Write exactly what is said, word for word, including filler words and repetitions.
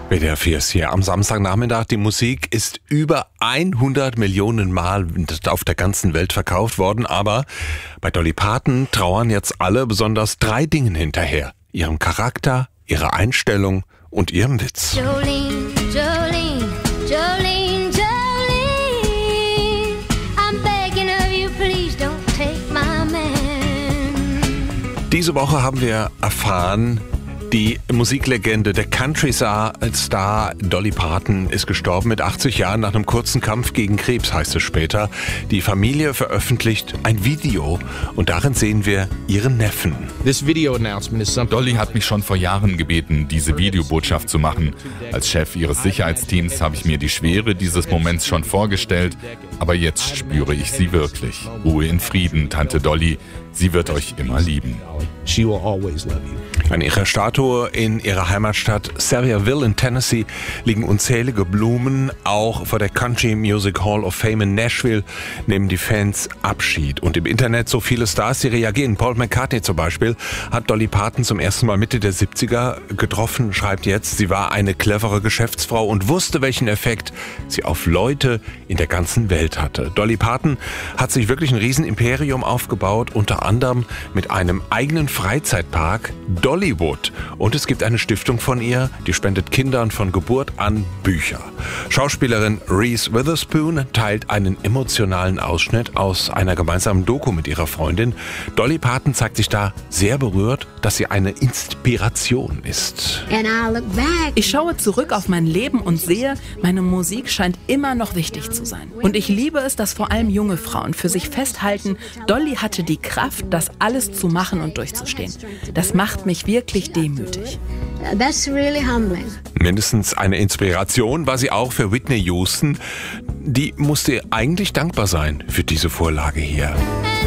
B D R vier ist hier am Samstagnachmittag. Die Musik ist über hundert Millionen Mal auf der ganzen Welt verkauft worden. Aber bei Dolly Parton trauern jetzt alle besonders drei Dingen hinterher. Ihrem Charakter, ihrer Einstellung und ihrem Witz. Jolene, Jolene, Jolene, Jolene, I'm begging of you, please don't take my man. Diese Woche haben wir erfahren, die Musiklegende, der Country-Star Dolly Parton ist gestorben mit achtzig Jahren nach einem kurzen Kampf gegen Krebs, heißt es später. Die Familie veröffentlicht ein Video und darin sehen wir ihren Neffen. Dolly hat mich schon vor Jahren gebeten, diese Videobotschaft zu machen. Als Chef ihres Sicherheitsteams habe ich mir die Schwere dieses Moments schon vorgestellt, aber jetzt spüre ich sie wirklich. Ruhe in Frieden, Tante Dolly. Sie wird euch immer lieben. She will always love you. An ihrer Statue in ihrer Heimatstadt Sawyerville in Tennessee liegen unzählige Blumen. Auch vor der Country Music Hall of Fame in Nashville nehmen die Fans Abschied. Und im Internet so viele Stars, die reagieren. Paul McCartney zum Beispiel hat Dolly Parton zum ersten Mal Mitte der siebziger getroffen, schreibt jetzt, sie war eine clevere Geschäftsfrau und wusste, welchen Effekt sie auf Leute in der ganzen Welt hatte. Dolly Parton hat sich wirklich ein Riesenimperium aufgebaut, unter anderem mit einem eigenen Freizeitpark, Dollywood. Und es gibt eine Stiftung von ihr, die spendet Kindern von Geburt an Bücher. Schauspielerin Reese Witherspoon teilt einen emotionalen Ausschnitt aus einer gemeinsamen Doku mit ihrer Freundin. Dolly Parton zeigt sich da sehr berührt, dass sie eine Inspiration ist. And I look back. Ich schaue zurück auf mein Leben und sehe, meine Musik scheint immer noch wichtig zu sein. Und ich liebe es, dass vor allem junge Frauen für sich festhalten, Dolly hatte die Kraft, das alles zu machen und durchzustehen. Das macht mich wirklich demütig. That's really humbling. Mindestens eine Inspiration war sie auch für Whitney Houston. Die musste eigentlich dankbar sein für diese Vorlage hier.